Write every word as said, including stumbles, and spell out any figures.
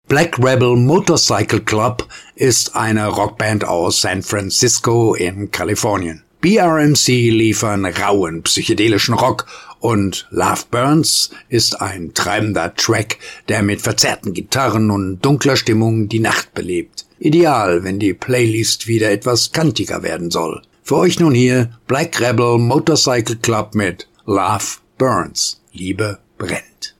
Black Rebel Motorcycle Club ist eine Rockband aus San Francisco in Kalifornien. B R M C liefern rauen psychedelischen Rock und Love Burns ist ein treibender Track, der mit verzerrten Gitarren und dunkler Stimmung die Nacht belebt. Ideal, wenn die Playlist wieder etwas kantiger werden soll. Für euch nun hier Black Rebel Motorcycle Club mit Love Burns. Liebe brennt.